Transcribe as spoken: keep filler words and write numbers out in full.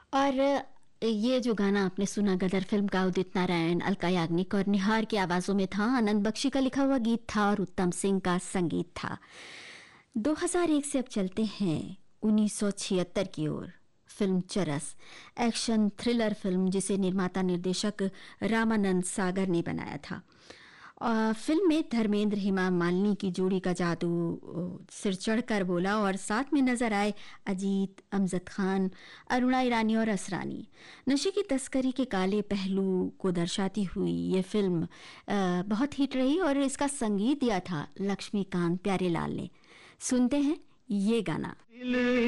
और ये जो गाना आपने सुना गदर फिल्म का उदित नारायण, अलका याग्निक और निहार की आवाज़ों में था। आनंद बख्शी का लिखा हुआ गीत था और उत्तम सिंह का संगीत था। दो हज़ार एक से अब चलते हैं उन्नीस सौ छिहत्तर की ओर। फिल्म चरस, एक्शन थ्रिलर फिल्म जिसे निर्माता निर्देशक रामानंद सागर ने बनाया था। और फिल्म में धर्मेंद्र हेमा मालिनी की जोड़ी का जादू सिर चढ़कर बोला और साथ में नजर आए अजीत, अमजद खान, अरुणा ईरानी और असरानी। नशे की तस्करी के काले पहलू को दर्शाती हुई ये फिल्म आ, बहुत हिट रही और इसका संगीत दिया था लक्ष्मीकांत प्यारेलाल ने। सुनते हैं ये गाना।